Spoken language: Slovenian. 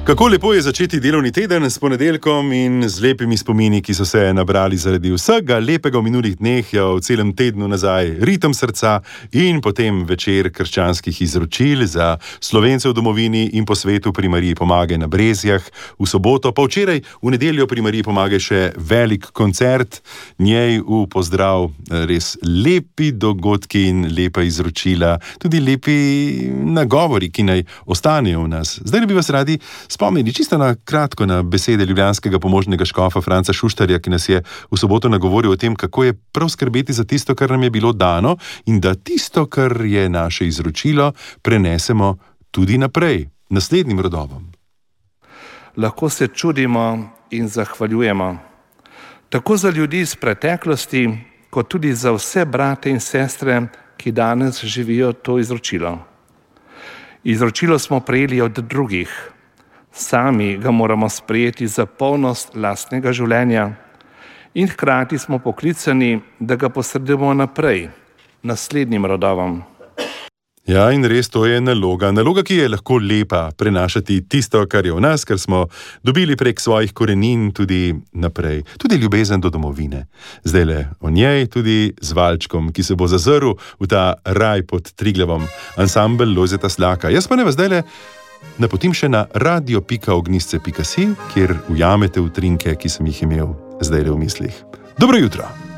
Kako lepo je začeti delovni teden s ponedeljkom in z lepimi spomini, ki so se nabrali zaradi vsega lepega v minulih dneh, v celem tednu nazaj ritem srca in potem večer krščanskih izročil za Slovence v domovini in po svetu pri Mariji Pomagaj na Brezjah v soboto, pa včeraj v nedeljo pri Mariji Pomagaj še velik koncert, njej v pozdrav res lepi dogodki in lepa izročila, tudi lepi nagovori, ki naj ostanejo v nas. Zdaj bi vas radi spomnili čisto na kratko na besede ljubljanskega pomožnega škofa Franca Šuštarja, ki nas je v soboto nagovoril o tem, kako je prav skrbeti za tisto, kar nam je bilo dano in da tisto, kar je naše izročilo, prenesemo tudi naprej, naslednjim rodovom. Lahko se čudimo in zahvaljujemo. Tako za ljudi iz preteklosti, kot tudi za vse brate in sestre, ki danes živijo to izročilo. Izročilo smo prejeli od drugih. Sami ga moramo sprejeti za polnost lastnega življenja in hkrati smo poklicani, da ga posredujemo naprej, naslednjim rodovom. Ja, in res to je naloga, ki je lahko lepa, prenašati tisto, kar je v nas, kar smo dobili prek svojih korenin tudi naprej. Tudi ljubezen do domovine. Zdajle o njej tudi z valčkom, ki se bo zazrl v ta raj pod Triglavom, ansambel Lojzeta Slaka. Jaz pa ne vas zdajle napotim še na radio.ognjisce.si, kjer ujamete utrinke, ki sem jih imel zdajle v mislih. Dobro jutro!